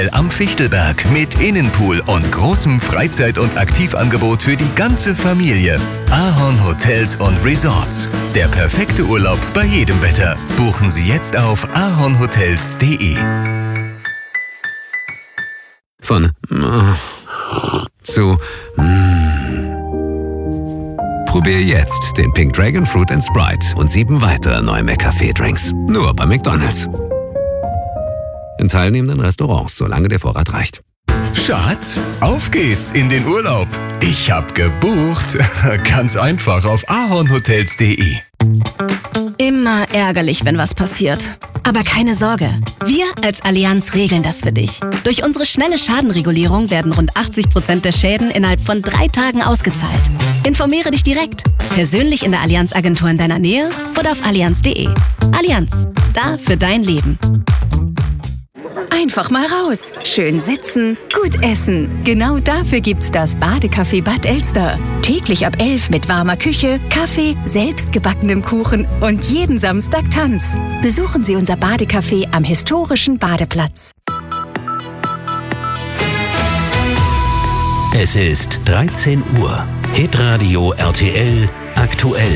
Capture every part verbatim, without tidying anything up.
Am Fichtelberg mit Innenpool und großem Freizeit- und Aktivangebot für die ganze Familie. Ahorn Hotels und Resorts. Der perfekte Urlaub bei jedem Wetter. Buchen Sie jetzt auf ahornhotels punkt de. Von äh, zu äh. Probier jetzt den Pink Dragon Fruit and Sprite und sieben weitere neue McCafé-Drinks. Nur bei McDonald's. In teilnehmenden Restaurants, solange der Vorrat reicht. Schatz, auf geht's in den Urlaub. Ich hab gebucht. Ganz einfach auf ahornhotels punkt de. Immer ärgerlich, wenn was passiert. Aber keine Sorge, wir als Allianz regeln das für dich. Durch unsere schnelle Schadenregulierung werden rund achtzig Prozent der Schäden innerhalb von drei Tagen ausgezahlt. Informiere dich direkt, persönlich in der Allianz-Agentur in deiner Nähe oder auf allianz punkt de. Allianz, da für dein Leben. Einfach mal raus. Schön sitzen, gut essen. Genau dafür gibt's das Badecafé Bad Elster. Täglich ab elf mit warmer Küche, Kaffee, selbstgebackenem Kuchen und jeden Samstag Tanz. Besuchen Sie unser Badecafé am historischen Badeplatz. Es ist dreizehn Uhr. Hitradio R T L aktuell.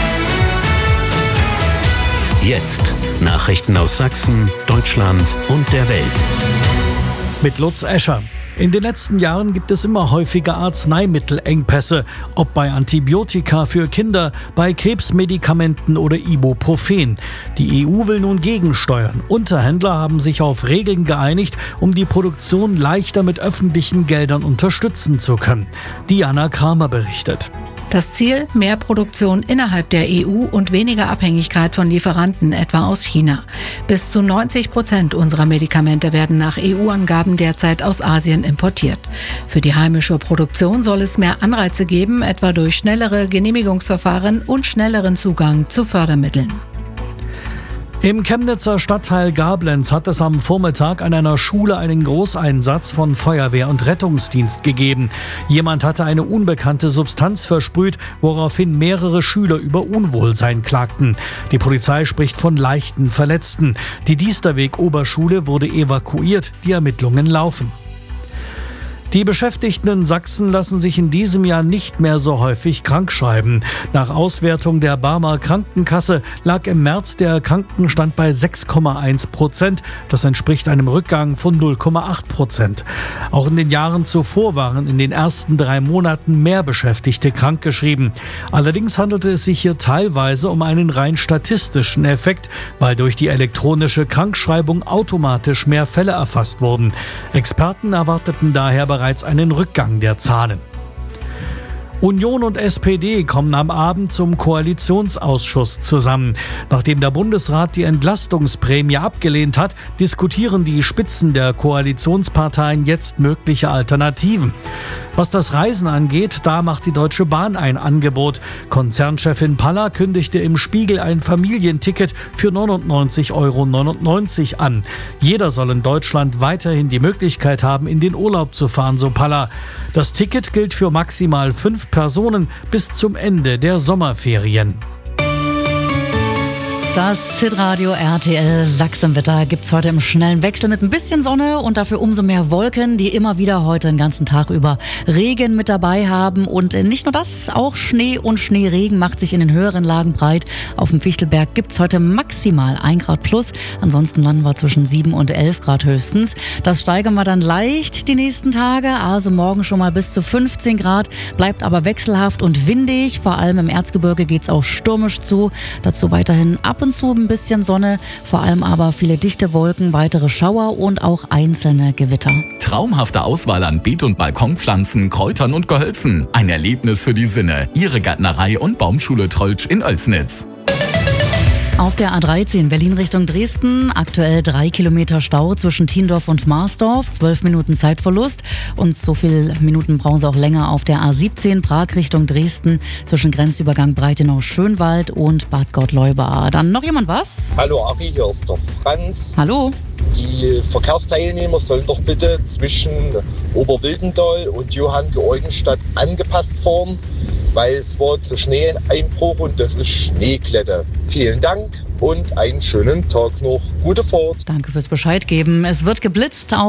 Jetzt Nachrichten aus Sachsen, Deutschland und der Welt. Mit Lutz Escher. In den letzten Jahren gibt es immer häufiger Arzneimittelengpässe, ob bei Antibiotika für Kinder, bei Krebsmedikamenten oder Ibuprofen. Die E U will nun gegensteuern. Unterhändler haben sich auf Regeln geeinigt, um die Produktion leichter mit öffentlichen Geldern unterstützen zu können. Diana Kramer berichtet. Das Ziel: mehr Produktion innerhalb der E U und weniger Abhängigkeit von Lieferanten, etwa aus China. Bis zu neunzig Prozent unserer Medikamente werden nach E U-Angaben derzeit aus Asien importiert. Für die heimische Produktion soll es mehr Anreize geben, etwa durch schnellere Genehmigungsverfahren und schnelleren Zugang zu Fördermitteln. Im Chemnitzer Stadtteil Gablenz hat es am Vormittag an einer Schule einen Großeinsatz von Feuerwehr und Rettungsdienst gegeben. Jemand hatte eine unbekannte Substanz versprüht, woraufhin mehrere Schüler über Unwohlsein klagten. Die Polizei spricht von leichten Verletzten. Die Diesterweg-Oberschule wurde evakuiert, die Ermittlungen laufen. Die Beschäftigten in Sachsen lassen sich in diesem Jahr nicht mehr so häufig krankschreiben. Nach Auswertung der Barmer Krankenkasse lag im März der Krankenstand bei sechs Komma eins Prozent. Das entspricht einem Rückgang von null Komma acht Prozent. Auch in den Jahren zuvor waren in den ersten drei Monaten mehr Beschäftigte krankgeschrieben. Allerdings handelte es sich hier teilweise um einen rein statistischen Effekt, weil durch die elektronische Krankschreibung automatisch mehr Fälle erfasst wurden. Experten erwarteten daher bereits bereits einen Rückgang der Zahlen. Union und S P D kommen am Abend zum Koalitionsausschuss zusammen. Nachdem der Bundesrat die Entlastungsprämie abgelehnt hat, diskutieren die Spitzen der Koalitionsparteien jetzt mögliche Alternativen. Was das Reisen angeht, da macht die Deutsche Bahn ein Angebot. Konzernchefin Palla kündigte im Spiegel ein Familienticket für neunundneunzig Euro neunundneunzig an. Jeder soll in Deutschland weiterhin die Möglichkeit haben, in den Urlaub zu fahren, so Palla. Das Ticket gilt für maximal fünf Personen bis zum Ende der Sommerferien. Das Hitradio R T L Sachsenwetter gibt's heute im schnellen Wechsel mit ein bisschen Sonne und dafür umso mehr Wolken, die immer wieder heute den ganzen Tag über Regen mit dabei haben. Und nicht nur das, auch Schnee und Schneeregen macht sich in den höheren Lagen breit. Auf dem Fichtelberg gibt's heute maximal ein Grad plus. Ansonsten landen wir zwischen sieben und elf Grad höchstens. Das steigern wir dann leicht die nächsten Tage. Also morgen schon mal bis zu fünfzehn Grad. Bleibt aber wechselhaft und windig. Vor allem im Erzgebirge geht's auch stürmisch zu. Dazu weiterhin ab und zu ein bisschen Sonne, vor allem aber viele dichte Wolken, weitere Schauer und auch einzelne Gewitter. Traumhafte Auswahl an Beet- und Balkonpflanzen, Kräutern und Gehölzen. Ein Erlebnis für die Sinne. Ihre Gärtnerei und Baumschule Trollsch in Oelsnitz. Auf der A dreizehn Berlin Richtung Dresden, aktuell drei Kilometer Stau zwischen Thiendorf und Marsdorf, zwölf Minuten Zeitverlust und so viele Minuten brauchen Sie auch länger auf der A siebzehn Prag Richtung Dresden zwischen Grenzübergang Breitenau-Schönwald und Bad Gott-Leubaa. Dann noch jemand was? Hallo Ari, hier ist der Franz. Hallo. Die Verkehrsteilnehmer sollen doch bitte zwischen Oberwildental und Johann Georgenstadt angepasst fahren, weil es war zu Schneeeinbruch und das ist Schneeglätte. Vielen Dank und einen schönen Tag noch. Gute Fahrt. Danke fürs Bescheid geben. Es wird geblitzt.